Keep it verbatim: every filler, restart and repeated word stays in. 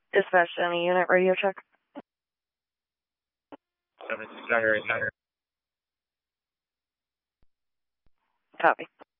Dispatch to any unit, radio check. seven six nine eight nine. Copy.